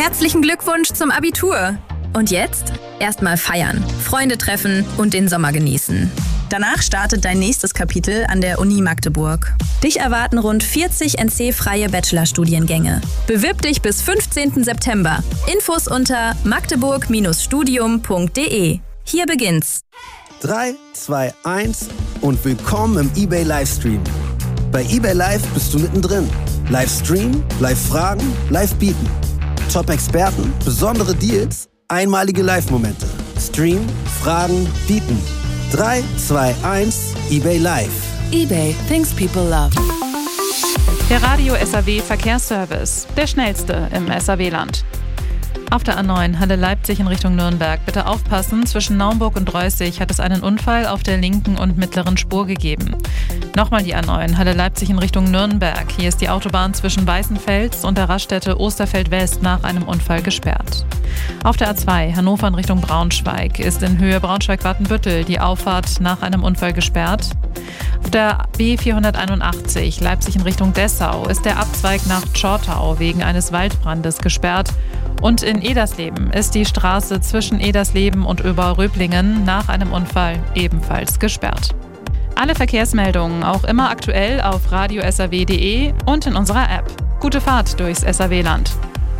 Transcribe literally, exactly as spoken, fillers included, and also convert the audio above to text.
Herzlichen Glückwunsch zum Abitur. Und jetzt? Erstmal feiern, Freunde treffen und den Sommer genießen. Danach startet dein nächstes Kapitel an der Uni Magdeburg. Dich erwarten rund vierzig N C-freie Bachelorstudiengänge. Bewirb dich bis fünfzehnten September. Infos unter magdeburg studium punkt de. Hier beginnt's. drei, zwei, eins und willkommen im eBay Livestream. Bei eBay Live bist du mittendrin. Livestream, Live-Fragen, Live-Bieten. Top-Experten, besondere Deals, einmalige Live-Momente. Stream, Fragen, Bieten. drei, zwei, eins, eBay Live. eBay, things people love. Der Radio S A W Verkehrsservice, der schnellste im S A W-Land. Auf der A neun Halle Leipzig in Richtung Nürnberg. Bitte aufpassen, zwischen Naumburg und Reußig hat es einen Unfall auf der linken und mittleren Spur gegeben. Nochmal die A neun Halle Leipzig in Richtung Nürnberg. Hier ist die Autobahn zwischen Weißenfels und der Raststätte Osterfeld West nach einem Unfall gesperrt. Auf der A zwei Hannover in Richtung Braunschweig ist in Höhe Braunschweig-Wattenbüttel die Auffahrt nach einem Unfall gesperrt. Auf der B vierhunderteinundachtzig Leipzig in Richtung Dessau ist der Abzweig nach Tschortau wegen eines Waldbrandes gesperrt. Und in Edersleben ist die Straße zwischen Edersleben und Oberröblingen nach einem Unfall ebenfalls gesperrt. Alle Verkehrsmeldungen auch immer aktuell auf radio s a w punkt de und in unserer App. Gute Fahrt durchs S A W-Land.